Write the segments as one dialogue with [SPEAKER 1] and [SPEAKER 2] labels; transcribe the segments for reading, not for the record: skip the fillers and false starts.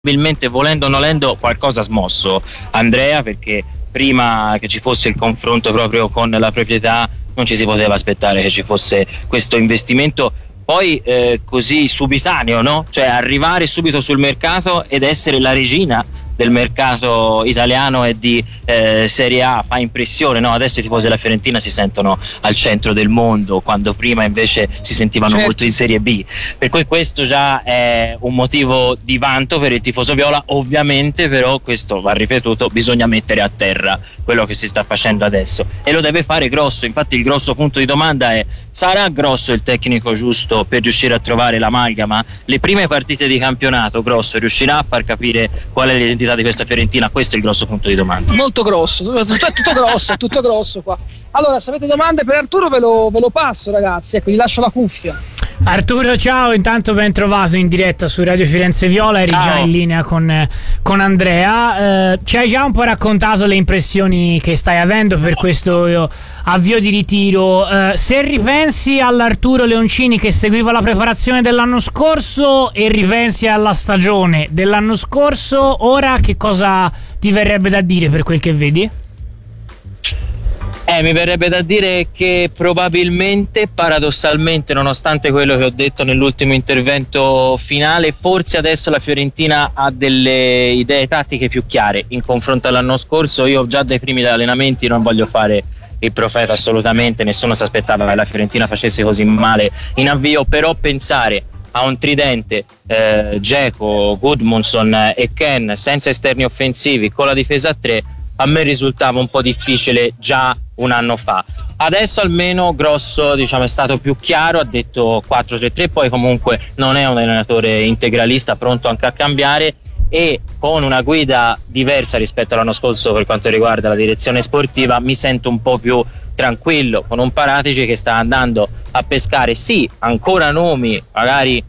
[SPEAKER 1] probabilmente, volendo o nolendo, qualcosa ha smosso Andrea, perché prima che ci fosse il confronto proprio con la proprietà non ci si poteva aspettare che ci fosse questo investimento poi così subitaneo, no? Cioè arrivare subito sul mercato ed essere la regina del mercato italiano e di Serie A fa impressione, no? Adesso i tifosi della Fiorentina si sentono al centro del mondo, quando prima invece si sentivano molto in Serie B, per cui questo già è un motivo di vanto per il tifoso viola. Ovviamente però, questo va ripetuto, bisogna mettere a terra quello che si sta facendo adesso e lo deve fare Grosso. Infatti il grosso punto di domanda è: sarà Grosso il tecnico giusto per riuscire a trovare l'amalgama? Le prime partite di campionato Grosso riuscirà a far capire qual è l'identità di questa Fiorentina? Questo è il grosso punto di domanda.
[SPEAKER 2] Molto grosso, è tutto grosso qua. Allora, se avete domande per Arturo ve lo passo, ragazzi, ecco, gli lascio la cuffia.
[SPEAKER 3] Arturo, ciao, intanto ben trovato in diretta su Radio Firenze Viola, eri già in linea con Andrea, ci hai già un po' raccontato le impressioni che stai avendo per questo avvio di ritiro, se ripensi all'Arturo Leoncini che seguiva la preparazione dell'anno scorso e ripensi alla stagione dell'anno scorso, ora che cosa ti verrebbe da dire per quel che vedi?
[SPEAKER 1] Mi verrebbe da dire che probabilmente, paradossalmente, nonostante quello che ho detto nell'ultimo intervento finale, forse adesso la Fiorentina ha delle idee tattiche più chiare in confronto all'anno scorso. Io già dai primi allenamenti, non voglio fare il profeta assolutamente, nessuno si aspettava che la Fiorentina facesse così male in avvio, però pensare a un tridente Dzeko, Gudmundsson e Ken senza esterni offensivi con la difesa a 3 a me risultava un po' difficile già un anno fa. Adesso almeno Grosso, diciamo, è stato più chiaro, ha detto 4-3-3, poi comunque non è un allenatore integralista, pronto anche a cambiare, e con una guida diversa rispetto all'anno scorso per quanto riguarda la direzione sportiva mi sento un po' più tranquillo, con un Paratici che sta andando a pescare sì ancora nomi magari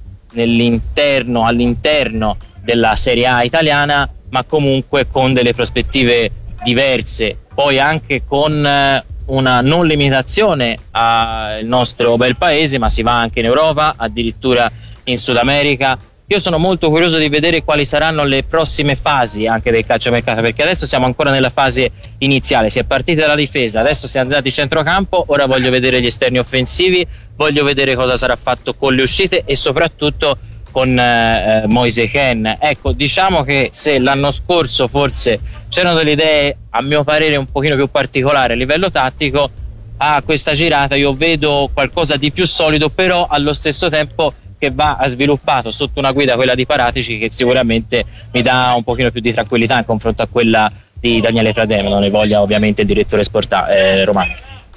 [SPEAKER 1] all'interno della Serie A italiana, ma comunque con delle prospettive diverse, poi anche con una non limitazione al nostro bel paese, ma si va anche in Europa, addirittura in Sud America. Io sono molto curioso di vedere quali saranno le prossime fasi anche del calciomercato, perché adesso siamo ancora nella fase iniziale, si è partiti dalla difesa, adesso si è andati in centrocampo, ora voglio vedere gli esterni offensivi, voglio vedere cosa sarà fatto con le uscite e soprattutto con Moise Kean. Ecco, diciamo che se l'anno scorso forse c'erano delle idee a mio parere un pochino più particolari a livello tattico, a questa girata io vedo qualcosa di più solido, però allo stesso tempo che va sviluppato sotto una guida, quella di Paratici, che sicuramente mi dà un pochino più di tranquillità in confronto a quella di Daniele Pradè, non ne voglia ovviamente il direttore romano.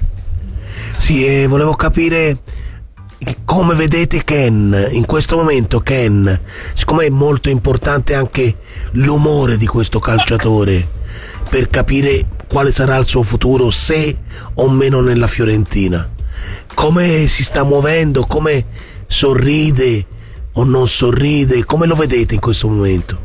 [SPEAKER 4] Sì, volevo capire come vedete Ken in questo momento. Ken, siccome è molto importante anche l'umore di questo calciatore per capire quale sarà il suo futuro, se o meno nella Fiorentina, come si sta muovendo, come sorride o non sorride, come lo vedete in questo momento?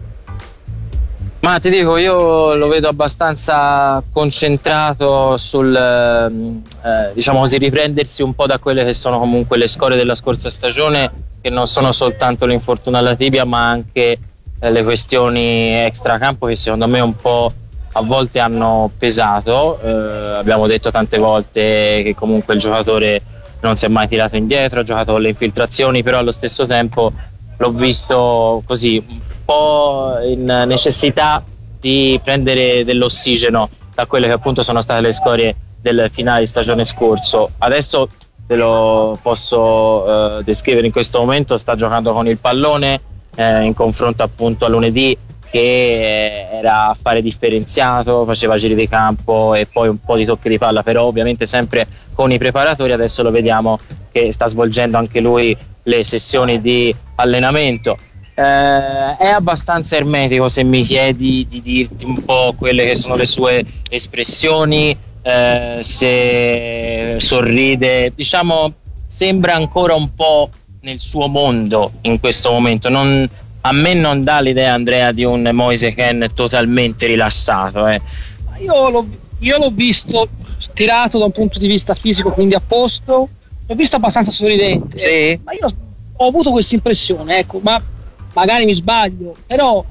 [SPEAKER 1] Ma ti dico, io lo vedo abbastanza concentrato sul diciamo così, riprendersi un po' da quelle che sono comunque le scorie della scorsa stagione, che non sono soltanto l'infortunio alla tibia ma anche le questioni extracampo che secondo me un po' a volte hanno pesato. Abbiamo detto tante volte che comunque il giocatore non si è mai tirato indietro, ha giocato con le infiltrazioni, però allo stesso tempo l'ho visto così un po' in necessità di prendere dell'ossigeno da quelle che appunto sono state le scorie del finale di stagione scorso. Adesso te lo posso descrivere in questo momento, sta giocando con il pallone in confronto appunto a lunedì, che era a fare differenziato, faceva giri di campo e poi un po' di tocchi di palla, però ovviamente sempre con i preparatori. Adesso lo vediamo che sta svolgendo anche lui le sessioni di allenamento. È abbastanza ermetico, se mi chiedi di dirti un po' quelle che sono le sue espressioni, se sorride, diciamo sembra ancora un po' nel suo mondo in questo momento. A me non dà l'idea, Andrea, di un Moise Kean totalmente rilassato.
[SPEAKER 2] Io l'ho visto stirato da un punto di vista fisico, quindi a posto, l'ho visto abbastanza sorridente.
[SPEAKER 1] Sì.
[SPEAKER 2] Ma io ho avuto questa impressione, ecco, ma magari mi sbaglio, però